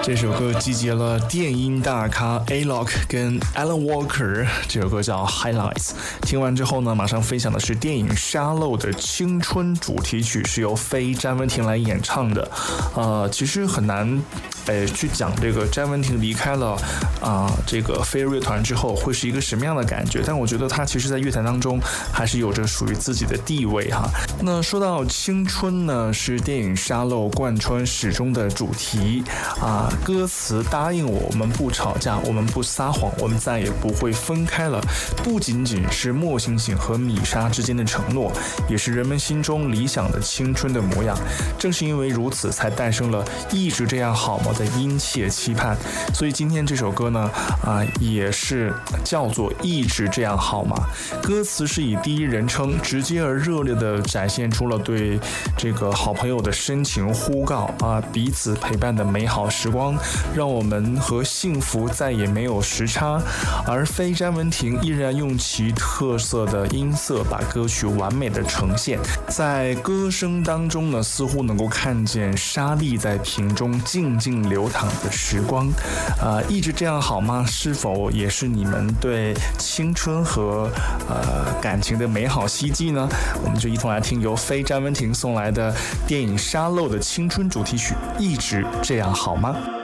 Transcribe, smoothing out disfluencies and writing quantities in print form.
这首歌集结了电音大咖 A-Lock 跟 Alan Walker， 这首歌叫 Highlights。 听完之后呢，马上分享的是电影《沙漏》的青春主题曲，是由非詹雯婷来演唱的。其实很难去讲这个詹雯婷离开了这个飞儿乐团之后会是一个什么样的感觉，但我觉得她其实在乐坛当中还是有着属于自己的地位哈。那说到青春呢，是电影《沙漏》贯穿始终的主题歌词答应我们不吵架，我们不撒谎，我们再也不会分开了，不仅仅是莫醒醒和米莎之间的承诺，也是人们心中理想的青春的模样。正是因为如此，才诞生了一直这样好吗的殷切期盼。所以今天这首歌呢也是叫做一直这样好吗。歌词是以第一人称直接而热烈地展现出了对这个好朋友的深情呼告彼此陪伴的美好时光，让我们和幸福再也没有时差。而非詹雯婷依然用其特色的音色把歌曲完美的呈现，在歌声当中呢，似乎能够看见沙粒在瓶中静静流淌的时光。一直这样好吗？是否也是你们对青春和感情的美好希冀呢？我们就一同来听由非詹雯婷送来的电影《沙漏》的青春主题曲《一直这样好吗》。